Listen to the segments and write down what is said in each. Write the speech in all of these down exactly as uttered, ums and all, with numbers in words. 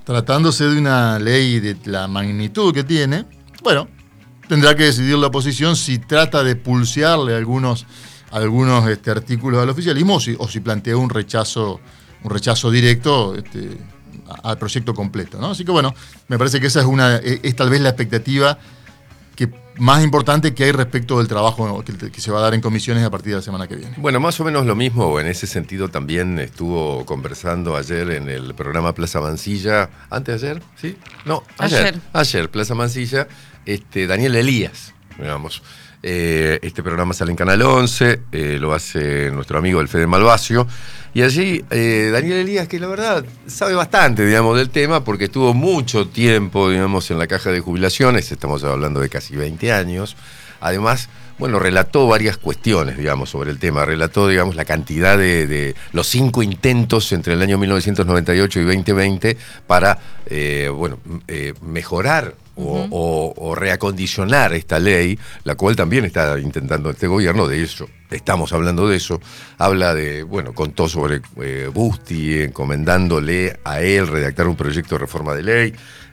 tratándose de una ley de la magnitud que tiene, bueno, tendrá que decidir la oposición si trata de pulsearle algunos, algunos este, artículos al oficialismo o si, o si plantea un rechazo, un rechazo directo este, al proyecto completo, ¿no? Así que bueno, me parece que esa es, una, es, es tal vez la expectativa que más importante que hay respecto del trabajo que, que se va a dar en comisiones a partir de la semana que viene. Bueno, más o menos lo mismo, en ese sentido también estuvo conversando ayer en el programa Plaza Mansilla, ¿antes de ayer? ¿Sí? No, ayer. Ayer, ayer Plaza Mansilla, este, Daniel Elías, digamos. Eh, este programa sale en Canal once, eh, lo hace nuestro amigo el Fede Malvasio, y allí eh, Daniel Elías, que la verdad sabe bastante, digamos, del tema, porque estuvo mucho tiempo, digamos, en la caja de jubilaciones, estamos hablando de casi veinte años, además, bueno, relató varias cuestiones, digamos, sobre el tema, relató, digamos, la cantidad de, de los cinco intentos entre el año mil novecientos noventa y ocho y veinte veinte para, eh, bueno, eh, mejorar O, uh-huh. o, o reacondicionar esta ley, la cual también está intentando este gobierno, de eso, estamos hablando de eso, habla de, bueno, contó sobre eh, Busti, encomendándole a él redactar un proyecto de reforma de ley,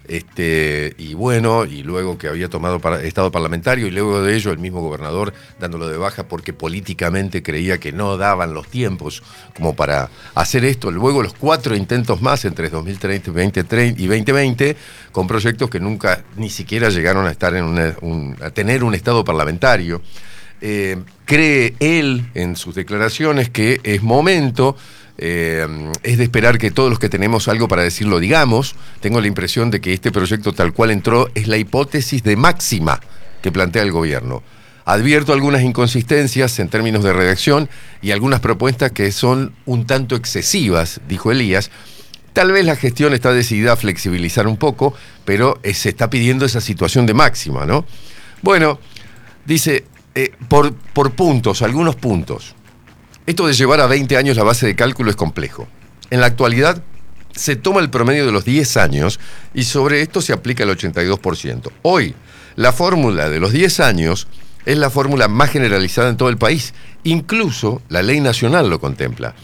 este y bueno, y luego que había tomado para, estado parlamentario, y luego de ello el mismo gobernador dándolo de baja porque políticamente creía que no daban los tiempos como para hacer esto, luego los cuatro intentos más entre dos mil treinta y veinte veinte, con proyectos que nunca ni siquiera llegaron a estar en una, un, a tener un estado parlamentario. Eh, cree él en sus declaraciones que es momento, eh, es de esperar que todos los que tenemos algo para decir lo digamos. Tengo la impresión de que este proyecto tal cual entró es la hipótesis de máxima que plantea el gobierno. Advierto algunas inconsistencias en términos de redacción y algunas propuestas que son un tanto excesivas, dijo Elías. Tal vez la gestión está decidida a flexibilizar un poco, pero eh, se está pidiendo esa situación de máxima, ¿no? Bueno, dice, eh, por, por puntos, algunos puntos. Esto de llevar a veinte años la base de cálculo es complejo. En la actualidad se toma el promedio de los diez años y sobre esto se aplica el ochenta y dos por ciento. Hoy, la fórmula de los diez años es la fórmula más generalizada en todo el país. Incluso la ley nacional lo contempla.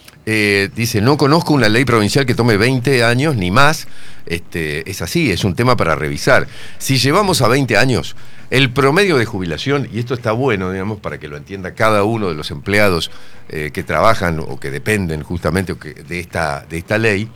Eh, dice, no conozco una ley provincial que tome veinte años ni más. Este, es así, es un tema para revisar. Si llevamos a veinte años, el promedio de jubilación, y esto está bueno, digamos, para que lo entienda cada uno de los empleados eh, que trabajan o que dependen justamente de esta, de esta ley,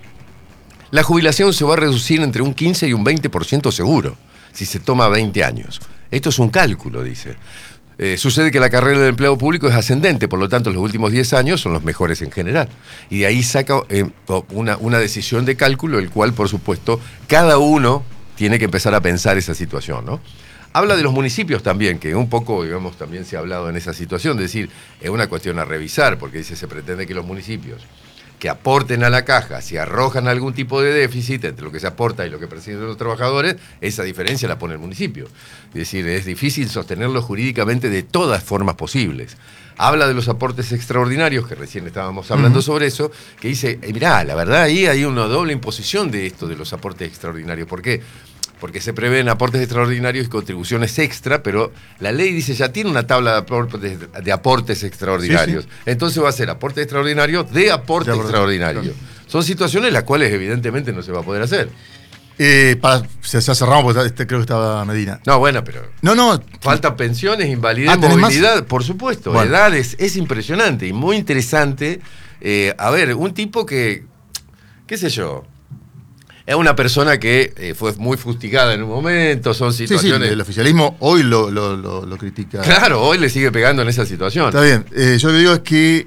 la jubilación se va a reducir entre un quince y un veinte por ciento seguro, si se toma veinte años. Esto es un cálculo, dice. Eh, sucede que la carrera del empleado público es ascendente, por lo tanto los últimos diez años son los mejores en general. Y de ahí saca eh, una, una decisión de cálculo, el cual, por supuesto, cada uno tiene que empezar a pensar esa situación, ¿no? Habla de los municipios también, que un poco, digamos, también se ha hablado en esa situación, es decir, es una cuestión a revisar, porque dice, se pretende que los municipios que aporten a la caja, si arrojan algún tipo de déficit entre lo que se aporta y lo que perciben los trabajadores, esa diferencia la pone el municipio. Es decir, es difícil sostenerlo jurídicamente de todas formas posibles. Habla de los aportes extraordinarios, que recién estábamos hablando uh-huh. sobre eso, que dice, eh, mirá, la verdad ahí hay una doble imposición de esto, de los aportes extraordinarios. ¿Por qué? Porque se prevén aportes extraordinarios y contribuciones extra, pero la ley dice ya tiene una tabla de aportes, de aportes extraordinarios. Sí, sí. Entonces va a ser aporte extraordinario de aporte ya, extraordinario. Claro. Son situaciones en las cuales evidentemente no se va a poder hacer. Eh, para, se, se cerramos porque este, creo que estaba Medina. No, bueno, pero... No, no. Faltan pensiones, invalidez, ah, movilidad, más? Por supuesto. Bueno. Edades, es impresionante y muy interesante. Eh, a ver, un tipo que, qué sé yo... Es una persona que eh, fue muy fustigada en un momento, son situaciones... Sí, sí, el oficialismo hoy lo, lo, lo, lo critica. Claro, hoy le sigue pegando en esa situación. Está bien, eh, yo lo que digo es que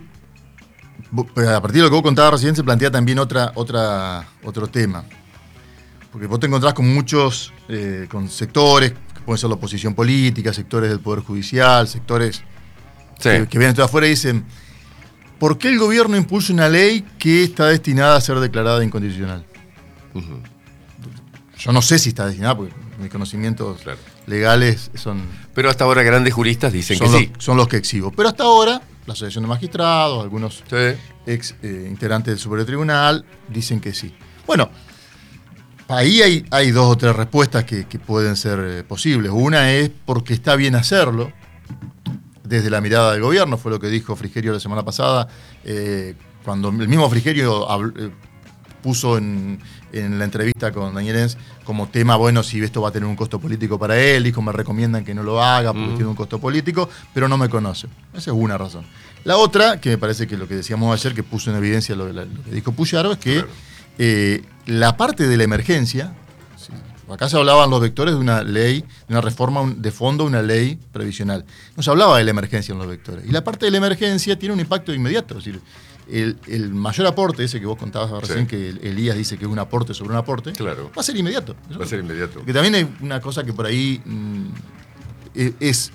a partir de lo que vos contabas recién se plantea también otra, otra, otro tema. Porque vos te encontrás con muchos, eh, con sectores, que pueden ser la oposición política, sectores del Poder Judicial, sectores sí. que, que vienen de afuera y dicen, ¿por qué el gobierno impulsa una ley que está destinada a ser declarada inconstitucional? Uh-huh. Yo no sé si está destinada, porque mis conocimientos claro. legales son... Pero hasta ahora grandes juristas dicen que los, sí. Son los que exhibo. Pero hasta ahora, la Asociación de Magistrados, algunos sí. ex eh, integrantes del Superior Tribunal, dicen que sí. Bueno, ahí hay, hay dos o tres respuestas que, que pueden ser eh, posibles. Una es porque está bien hacerlo, desde la mirada del gobierno, fue lo que dijo Frigerio la semana pasada, eh, cuando el mismo Frigerio habló, eh, puso en, en la entrevista con Daniel Enz como tema, bueno, si esto va a tener un costo político para él, dijo, me recomiendan que no lo haga porque mm. tiene un costo político, pero no me conoce. Esa es una razón. La otra, que me parece que lo que decíamos ayer, que puso en evidencia lo, lo que dijo Puyaro, es que claro. eh, la parte de la emergencia, sí, acá se hablaban los vectores de una ley, de una reforma de fondo, una ley previsional. No se hablaba de la emergencia en los vectores. Y la parte de la emergencia tiene un impacto inmediato. Es decir, el, el mayor aporte, ese que vos contabas recién, sí. que Elías dice que es un aporte sobre un aporte, claro. va a ser inmediato. Va a ser inmediato. Porque también hay una cosa que por ahí mmm, es